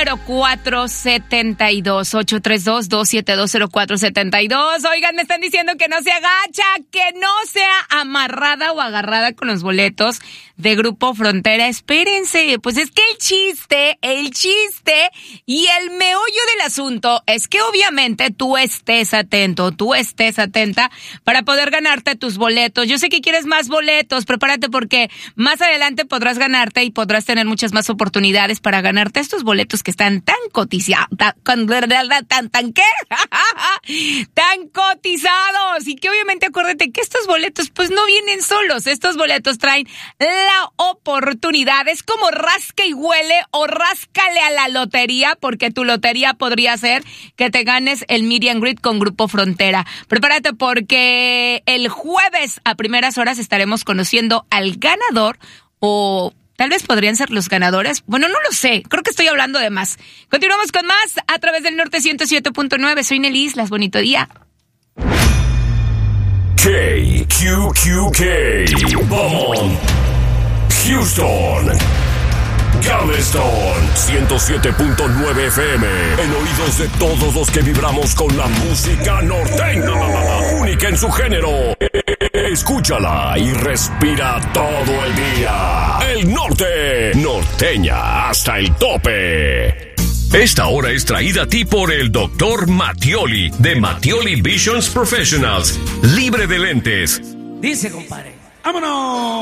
0472, 832-272-0472. Oigan, me están diciendo que no se agacha, que no sea amarrada o agarrada con los boletos de Grupo Frontera. Espérense, pues es que el chiste y el meollo del asunto es que obviamente tú estés atento, tú estés atenta para poder ganarte tus boletos. Yo sé que quieres más boletos, prepárate porque más adelante podrás ganarte y podrás tener muchas más oportunidades para ganarte estos boletos que están tan cotizados, tan cotizados, y que obviamente acuérdate que estos boletos pues no vienen solos, estos boletos traen la oportunidad, es como rasca y huele o ráscale a la lotería, porque tu lotería podría ser que te ganes el Meet and Greet con Grupo Frontera. Prepárate porque el jueves a primeras horas estaremos conociendo al ganador, o tal vez podrían ser los ganadores. Bueno, no lo sé. Creo que estoy hablando de más. Continuamos con más a través del Norte 107.9. Soy Nelly Islas. Bonito día. KQQK. Beaumont. Houston. Galveston. 107.9 FM. En oídos de todos los que vibramos con la música norteña. Única en su género. Escúchala y respira todo el día. El norte. Norteña hasta el tope. Esta hora es traída a ti por el Dr. Mattioli de Mattioli Visions Professionals. Libre de lentes. Dice, compadre. ¡Vámonos!